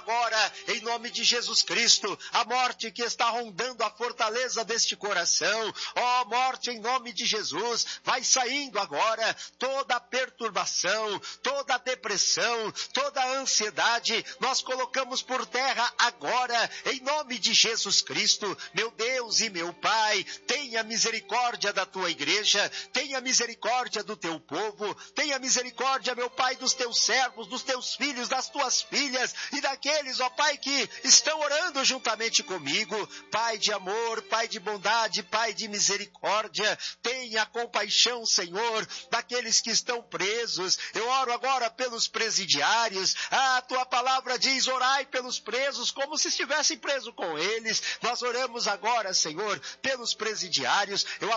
agora, em nome de Jesus Cristo, a morte que está rondando a fortaleza deste coração. Ó morte, em nome de Jesus, vai saindo agora toda a perturbação, toda a depressão, toda a ansiedade, nós colocamos por terra agora, em nome de Jesus Cristo. Meu Deus e meu Pai, tenha misericórdia da tua igreja, tenha misericórdia do teu povo, tenha misericórdia, meu Pai, dos teus servos, dos teus filhos, das tuas filhas e daqueles, ó Pai, que estão orando juntamente comigo. Pai de amor, Pai de bondade, Pai de misericórdia, tenha compaixão, Senhor, daqueles que estão presos. Eu oro agora pelos presidiários. A tua palavra diz: orai pelos presos como se estivessem presos com eles. Nós oramos agora, Senhor, pelos presidiários. Eu